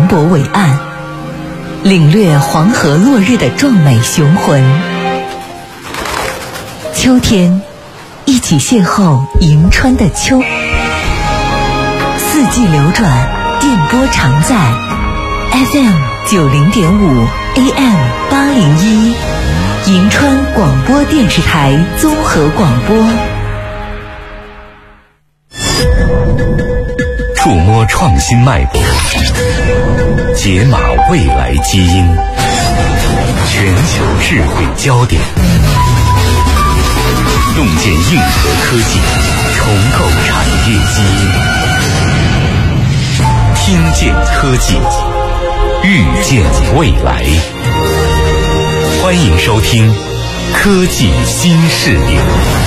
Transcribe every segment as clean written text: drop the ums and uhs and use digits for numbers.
泊伟岸，领略黄河落日的壮美雄浑。秋天，一起邂逅迎春的秋。四季流转，电波常在。FM90.5 AM801，银川广播电视台综合广播。 触摸创新脉搏，解码未来基因，全球智慧焦点，洞见硬核科技，重构产业基因，听见科技，预见未来。欢迎收听科技新视野。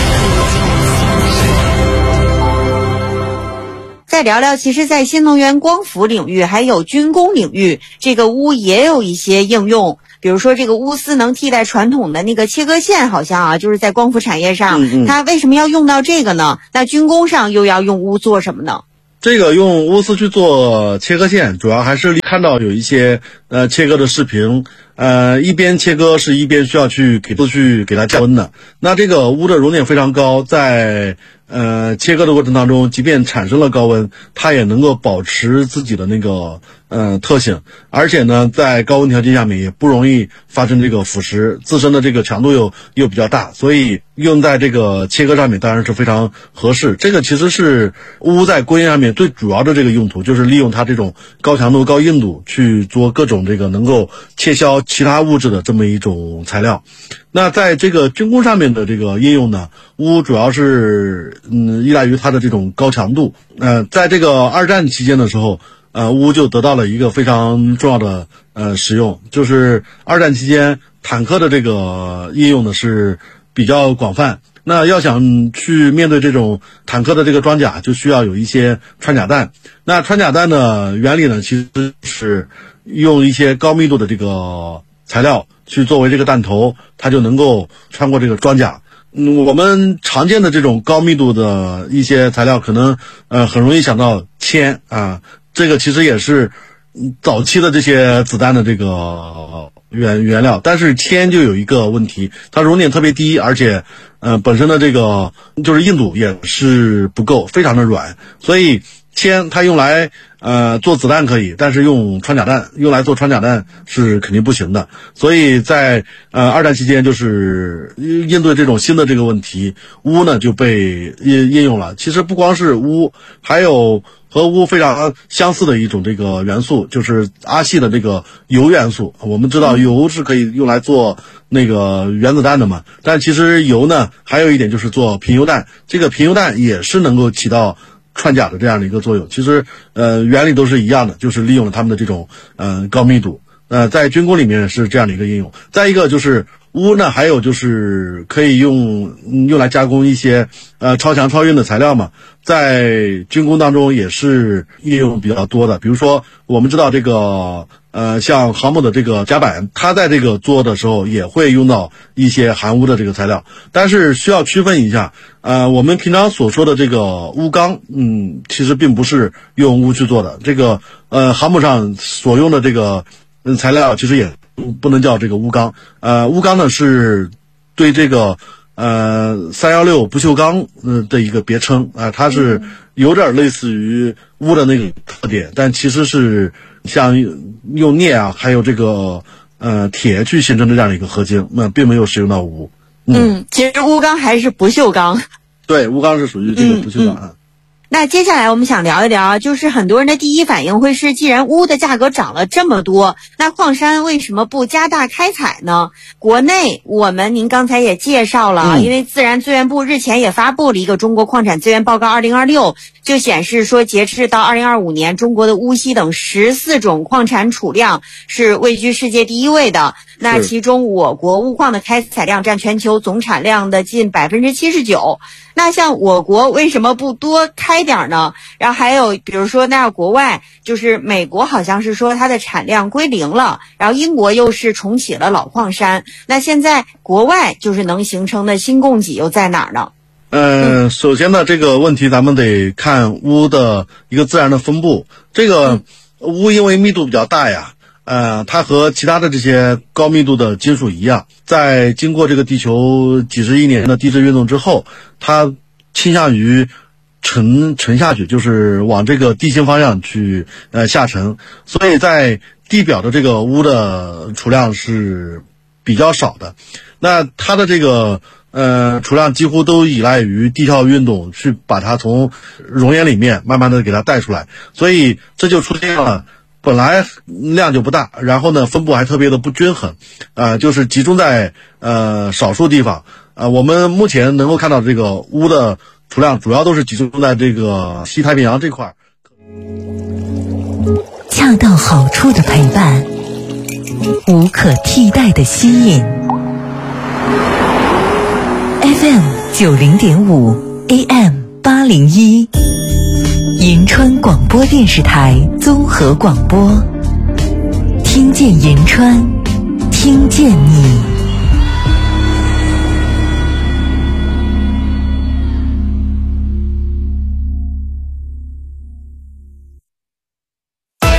再聊聊，其实在新能源光伏领域还有军工领域，这个钨也有一些应用。比如说这个钨丝能替代传统的那个切割线，好像就是在光伏产业上，它为什么要用到这个呢？那军工上又要用钨做什么呢？ 这个用钨丝去做切割线，主要还是看到有一些切割的视频，一边切割是一边需要去给它降温的。那这个钨的熔点非常高，在切割的过程当中，即便产生了高温，它也能够保持自己的那个特性，而且呢，在高温条件下面也不容易发生这个腐蚀，自身的这个强度又比较大，所以用在这个切割上面当然是非常合适。这个其实是钨在工业上面最主要的这个用途，就是利用它这种高强度、高硬度去做各种这个能够切削其他物质的这么一种材料。那在这个军工上面的这个应用呢，钨主要是依赖于它的这种高强度。在这个二战期间的时候，钨就得到了一个非常重要的使用，就是二战期间坦克的这个应用呢是比较广泛。那要想去面对这种坦克的这个装甲，就需要有一些穿甲弹。那穿甲弹的原理呢，其实是用一些高密度的这个材料去作为这个弹头，它就能够穿过这个装甲。我们常见的这种高密度的一些材料，可能很容易想到铅啊，这个其实也是早期的这些子弹的这个原料，但是铅就有一个问题，它熔点特别低，而且本身的这个就是硬度也是不够，非常的软，所以铅它用来做子弹可以，但是用来做穿甲弹是肯定不行的。所以在二战期间，就是应对这种新的这个问题，钨呢就被应用了。其实不光是钨，还有和钨非常相似的一种这个元素，就是阿系的这个铀元素。我们知道铀是可以用来做那个原子弹的嘛，但其实铀呢还有一点就是做贫铀弹，这个贫铀弹也是能够起到穿甲的这样的一个作用。其实原理都是一样的，就是利用了它们的这种高密度。在军工里面是这样的一个应用。再一个就是钨呢，还有就是可以用来加工一些超强超硬的材料嘛，在军工当中也是应用比较多的。比如说我们知道这个像航母的这个甲板，它在这个做的时候也会用到一些含钨的这个材料，但是需要区分一下，我们平常所说的这个钨钢，其实并不是用钨去做的。这个航母上所用的这个材料其实也不能叫这个钨钢。钨钢呢是对这个316不锈钢的一个别称，它是有点类似于钨的那个特点，但其实是像用镍啊，还有这个铁去形成的这样的一个合金，并没有使用到钨。 其实钨钢还是不锈钢。 对，钨钢是属于这个不锈钢。 那接下来我们想聊一聊，就是很多人的第一反应会是，既然钨的价格涨了这么多，那矿山为什么不加大开采呢？国内您刚才也介绍了，因为自然资源部日前也发布了一个中国矿产资源报告2026，就显示说，截至到2025年，中国的钨锡等14种矿产储量是位居世界第一位的。那其中我国钨矿的开采量占全球总产量的近79%。那像我国为什么不多开点呢？然后还有比如说，那国外就是美国好像是说它的产量归零了，然后英国又是重启了老矿山，那现在国外就是能形成的新供给又在哪儿呢？ 首先呢，这个问题咱们得看钨的一个自然的分布。这个钨因为密度比较大呀，它和其他的这些高密度的金属一样，在经过这个地球几十亿年的地质运动之后，它倾向于沉下去，就是往这个地心方向去下沉，所以在地表的这个钨的储量是比较少的。那它的这个储量几乎都依赖于地壳运动去把它从熔岩里面慢慢的给它带出来，所以这就出现了本来量就不大，然后呢分布还特别的不均衡，就是集中在少数地方。我们目前能够看到这个钨的储量主要都是集中在这个西太平洋这块。 恰到好处的陪伴，无可替代的吸引。FM 90.5 AM 801，银川广播电视台综合广播，听见银川，听见你。